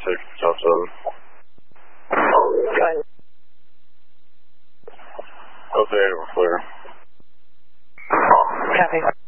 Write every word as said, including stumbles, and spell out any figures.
six, South seven. Go ahead. Delta eight, we're clear. Copy.